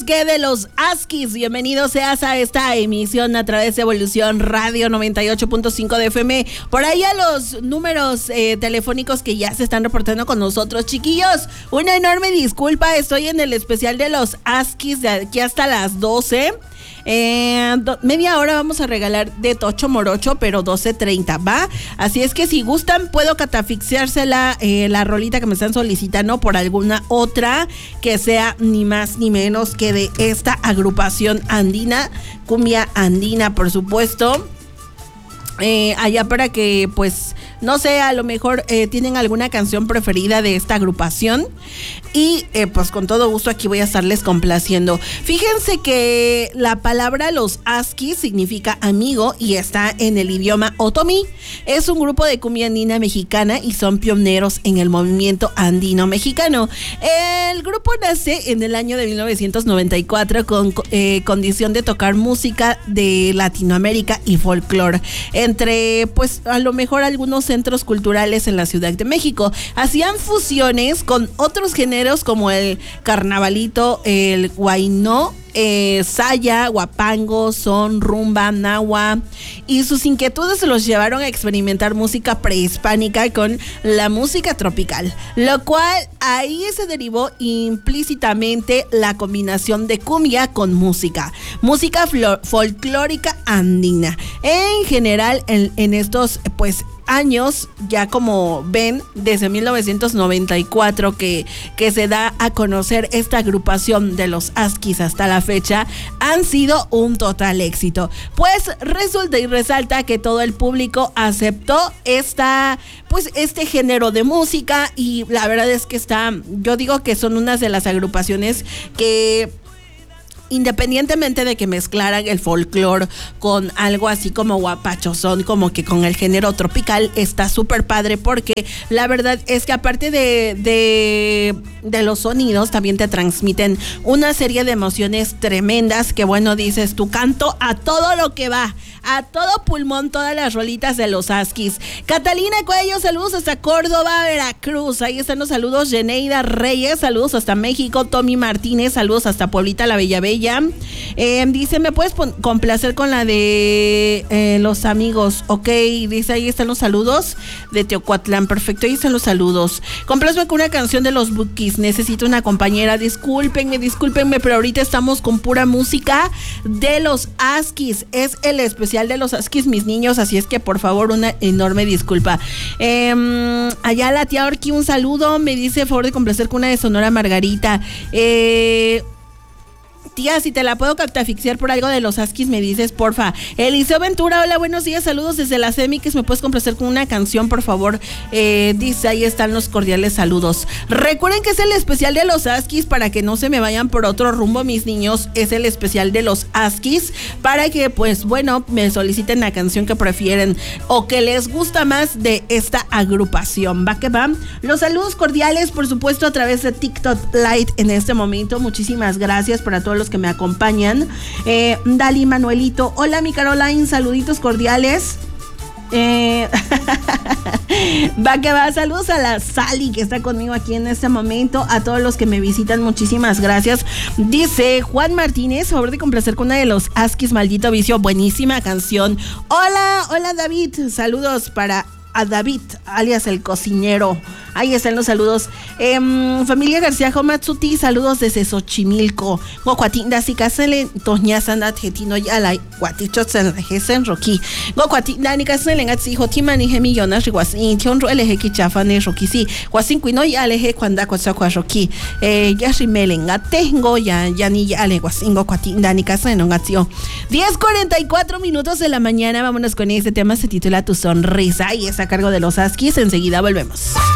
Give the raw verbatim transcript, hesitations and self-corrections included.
que de los Askis. Bienvenido seas a esta emisión a través de Evolución Radio noventa y ocho punto cinco de F M. Por ahí a los números eh, telefónicos que ya se están reportando con nosotros, chiquillos. Una enorme disculpa, estoy en el especial de los Askis de aquí hasta las doce. Eh, do, media hora vamos a regalar de Tocho Morocho, pero doce treinta, ¿va? Así es que si gustan, puedo catafixiársela eh, la rolita que me están solicitando por alguna otra que sea ni más ni menos que de esta agrupación andina, cumbia andina, por supuesto. Eh, allá para que, pues, no sé, a lo mejor eh, tienen alguna canción preferida de esta agrupación y eh, pues con todo gusto aquí voy a estarles complaciendo. Fíjense que la palabra los Askis significa amigo y está en el idioma otomí. Es un grupo de cumbia andina mexicana y son pioneros en el movimiento andino mexicano. El grupo nace en el año de mil novecientos noventa y cuatro con eh, condición de tocar música de Latinoamérica y folclore, entre pues a lo mejor algunos centros culturales en la Ciudad de México. Hacían fusiones con otros géneros como el carnavalito, el huayno, eh, saya, guapango, son, rumba, nahua, y sus inquietudes se los llevaron a experimentar música prehispánica con la música tropical, lo cual ahí se derivó implícitamente la combinación de cumbia con música, música flor, folclórica andina. En general, en, en estos pues años, ya como ven, desde mil novecientos noventa y cuatro que, que se da a conocer esta agrupación de los Askis hasta la fecha, han sido un total éxito. Pues resulta y resalta que todo el público aceptó esta, pues este género de música, y la verdad es que está, yo digo que son unas de las agrupaciones que, independientemente de que mezclaran el folclore con algo así como guapachosón, como que con el género tropical, está súper padre, porque la verdad es que aparte de, de, de los sonidos, también te transmiten una serie de emociones tremendas que, bueno, dices, tu canto a todo lo que va, a todo pulmón, todas las rolitas de los Askis. Catalina Cuello, saludos hasta Córdoba, Veracruz. Ahí están los saludos. Yeneida Reyes, saludos hasta México. Tommy Martínez, saludos hasta Pueblita la Bella Bella. Eh, dice, ¿me puedes pon- complacer con la de eh, los amigos? Ok, dice, ahí están los saludos de Teocuatlán. Perfecto, ahí están los saludos. Complázme con una canción de los Bukis. Necesito una compañera. Discúlpenme, discúlpenme, pero ahorita estamos con pura música de los Askis. Es el especial de los Askis, mis niños, así es que por favor una enorme disculpa. Eh, allá la tía Orki, un saludo, me dice favor de complacer con una de Sonora Margarita. Eh... Tía, si te la puedo catafixiar por algo de los Askis, me dices, porfa. Eliseo Ventura, hola, buenos días, saludos desde la Semix, ¿me puedes complacer con una canción, por favor? Eh, dice, ahí están los cordiales saludos. Recuerden que es el especial de los Askis, para que no se me vayan por otro rumbo, mis niños, es el especial de los Askis, para que, pues, bueno, me soliciten la canción que prefieren o que les gusta más de esta agrupación. ¿Va que va? Los saludos cordiales, por supuesto, a través de TikTok Live en este momento. Muchísimas gracias para todos los que me acompañan. eh, Dali Manuelito, hola mi Caroline, saluditos cordiales. Eh, va que va, saludos a la Sally que está conmigo aquí en este momento, a todos los que me visitan, muchísimas gracias. Dice Juan Martínez, favor de complacer con una de los Askis, Maldito Vicio, buenísima canción. Hola, hola David, saludos para a David, alias el cocinero. Ahí están los saludos. Eh, familia García Jomatsuti, saludos desde Xochimilco. Gocuatinda, si casele, toñasan adjetino ya la guatichos en la gesen rocky. Gocuatinda, ni casele, gatsi, jotima, ni gemillonas, riguasin, tion roeleje, kichafane, rocky, si, guasin, cuino, ya aleje, cuanda, cuazacua, rocky. Eh, ya rimelen, gatengo, ya, ya ni ya ale, guasin, gocuatinda, ni casele, no gatio. diez cuarenta y cuatro minutos de la mañana, vámonos con este tema, se titula Tu Sonrisa y es a cargo de los Askis. Enseguida volvemos.